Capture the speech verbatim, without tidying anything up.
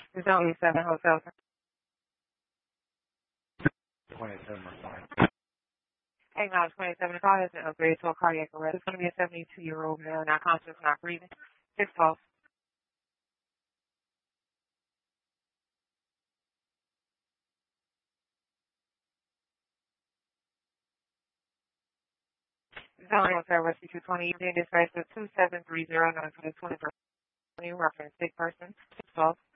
It's only seven hotels. twenty-seven or fine. Acknowledge twenty-seven call has been upgraded to a cardiac arrest. It's going to be a seventy-two-year-old male, not conscious, not breathing. Six calls. Zone Hotel Rescue two twenty. Being dispatched to two seven three zero nine for the twenty-first. Reference sick person. Six calls.